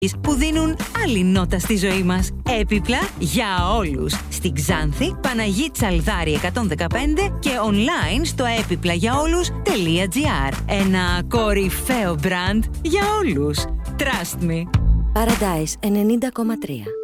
που δίνουν άλλη νότα στη ζωή μας. Έπιπλα για όλους. Στην Ξάνθη, Παναγή Τσαλδάρη 115 και online στο έπιπλαγιαόλους.gr. Ένα κορυφαίο μπραντ για όλους. Trust me. Paradise 90,3.